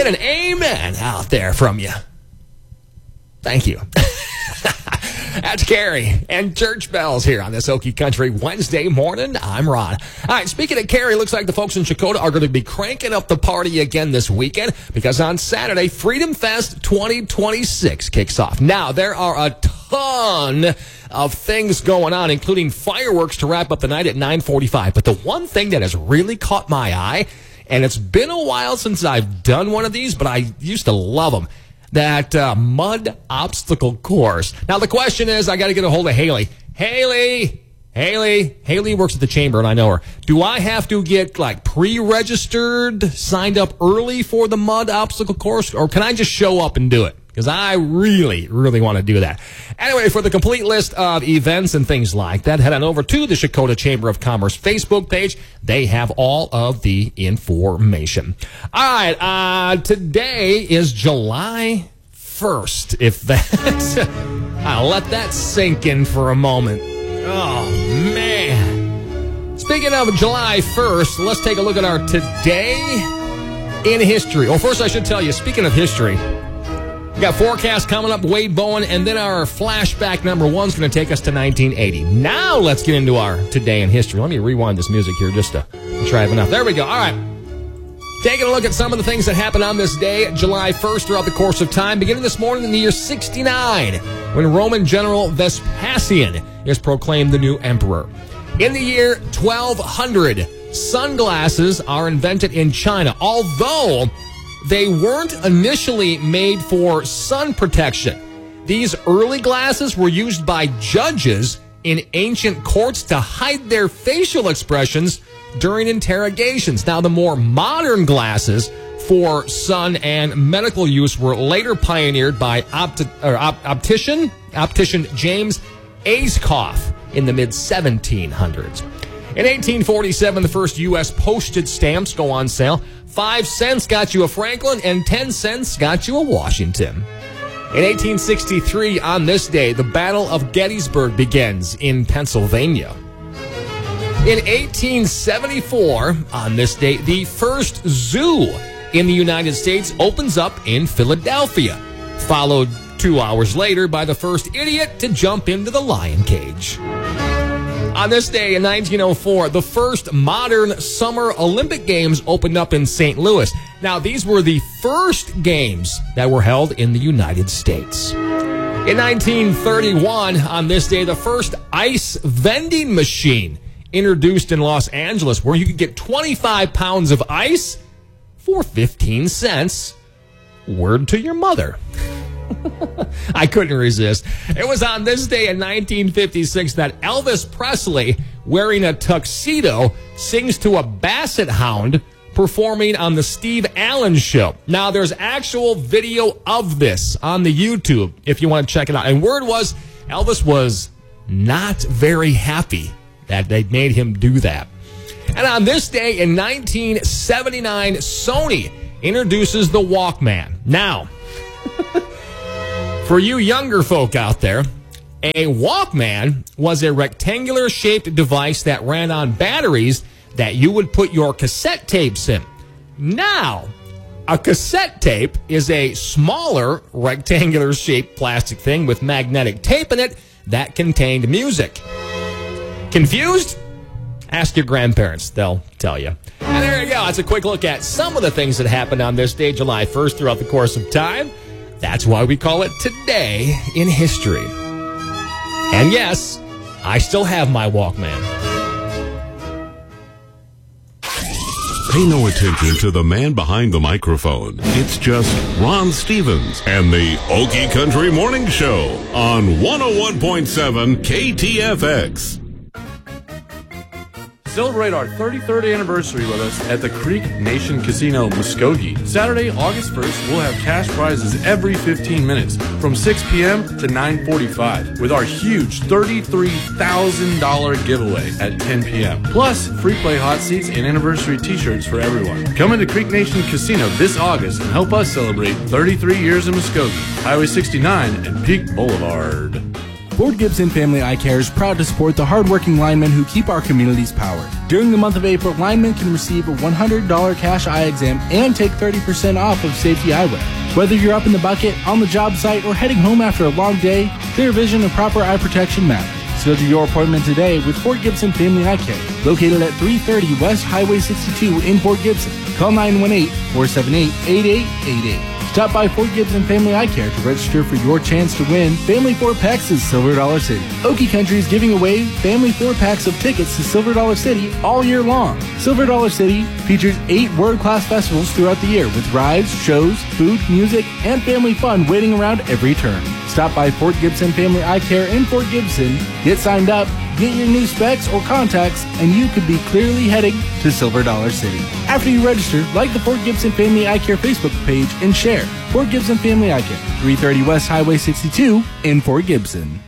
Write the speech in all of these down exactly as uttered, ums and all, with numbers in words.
get an amen out there from you? Thank you. That's Carrie and church bells here on this Okie Country Wednesday morning. I'm Ron. All right, speaking of Carrie, looks like the folks in Chakota are going to be cranking up the party again this weekend because on Saturday, Freedom Fest twenty twenty-six kicks off. Now, there are a ton of things going on, including fireworks to wrap up the night at nine forty-five. But the one thing that has really caught my eye, and it's been a while since I've done one of these, but I used to love them, that uh, mud obstacle course. Now, the question is, I got to get a hold of Haley. Haley, Haley, Haley works at the chamber, and I know her. Do I have to get, like, pre-registered, signed up early for the mud obstacle course, or can I just show up and do it? Because I really, really want to do that. Anyway, for the complete list of events and things like that, head on over to the Chakota Chamber of Commerce Facebook page. They have all of the information. All right, uh, today is July first. If that, I'll let that sink in for a moment. Oh, man. Speaking of July first, let's take a look at our Today in History. Well, first I should tell you, speaking of history, we got forecast coming up, Wade Bowen, and then our flashback number one is going to take us to nineteen eighty. Now let's get into our Today in History. Let me rewind this music here just to try it enough. There we go. All right. Taking a look at some of the things that happened on this day, July first, throughout the course of time. Beginning this morning in the year sixty-nine, when Roman General Vespasian is proclaimed the new emperor. In the year twelve hundred, sunglasses are invented in China, although they weren't initially made for sun protection. These early glasses were used by judges in ancient courts to hide their facial expressions during interrogations. Now, the more modern glasses for sun and medical use were later pioneered by opti- or op- optician, optician James Ayscough in the mid seventeen hundreds. In eighteen forty-seven, the first U S postage stamps go on sale. Five cents got you a Franklin, and ten cents got you a Washington. In eighteen sixty-three, on this day, the Battle of Gettysburg begins in Pennsylvania. In eighteen seventy-four, on this day, the first zoo in the United States opens up in Philadelphia, followed two hours later by the first idiot to jump into the lion cage. On this day in nineteen oh four, the first modern Summer Olympic Games opened up in Saint Louis. Now, these were the first games that were held in the United States. In nineteen thirty-one, on this day, the first ice vending machine introduced in Los Angeles, where you could get twenty-five pounds of ice for fifteen cents. Word to your mother. I couldn't resist. It was on this day in nineteen fifty-six that Elvis Presley, wearing a tuxedo, sings to a basset hound performing on the Steve Allen Show. Now, there's actual video of this on the YouTube if you want to check it out. And word was, Elvis was not very happy that they made him do that. And on this day in nineteen seventy-nine, Sony introduces the Walkman. Now, for you younger folk out there, a Walkman was a rectangular-shaped device that ran on batteries that you would put your cassette tapes in. Now, a cassette tape is a smaller, rectangular-shaped plastic thing with magnetic tape in it that contained music. Confused? Ask your grandparents. They'll tell you. And there you go. That's a quick look at some of the things that happened on this day, July first, throughout the course of time. That's why we call it Today in History. And yes, I still have my Walkman. Pay no attention to the man behind the microphone. It's just Ron Stevens and the Okie Country Morning Show on one oh one point seven K T F X. Celebrate our thirty-third anniversary with us at the Creek Nation Casino, Muskogee. Saturday, August first, we'll have cash prizes every fifteen minutes from six p.m. to nine forty-five with our huge thirty-three thousand dollars giveaway at ten p.m. Plus, free play hot seats and anniversary t-shirts for everyone. Come into Creek Nation Casino this August and help us celebrate thirty-three years in Muskogee. Highway sixty-nine and Peak Boulevard. Ford Gibson Family Eye Care is proud to support the hardworking linemen who keep our communities powered. During the month of April, linemen can receive a one hundred dollars cash eye exam and take thirty percent off of safety eyewear. Whether you're up in the bucket, on the job site, or heading home after a long day, clear vision and proper eye protection matter. Schedule your appointment today with Fort Gibson Family Eye Care, located at three thirty West Highway sixty-two in Fort Gibson. Call nine one eight, four seven eight, eight eight eight eight. Stop by Fort Gibson Family Eye Care to register for your chance to win Family Four Packs to Silver Dollar City. Okie Country is giving away Family Four Packs of tickets to Silver Dollar City all year long. Silver Dollar City features eight world-class festivals throughout the year with rides, shows, food, music, and family fun waiting around every turn. Stop by Fort Gibson Family Eye Care in Fort Gibson, get signed up, get your new specs or contacts, and you could be clearly heading to Silver Dollar City. After you register, like the Fort Gibson Family Eye Care Facebook page and share. Fort Gibson Family Eye Care, three thirty West Highway sixty-two in Fort Gibson.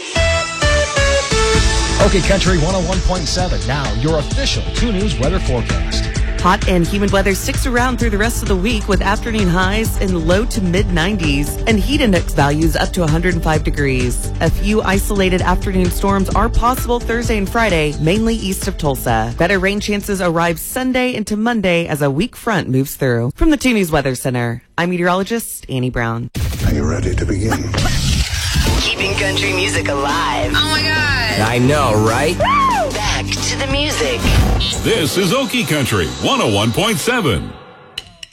Okay, Country one oh one point seven. Now, your official two News weather forecast. Hot and humid weather sticks around through the rest of the week with afternoon highs in low to mid nineties and heat index values up to one hundred five degrees. A few isolated afternoon storms are possible Thursday and Friday, mainly east of Tulsa. Better rain chances arrive Sunday into Monday as a weak front moves through. From the two News Weather Center, I'm meteorologist Annie Brown. Are you ready to begin? Keeping country music alive. Oh my God. I know, right? Woo! Back to the music. This is Okie Country one oh one point seven.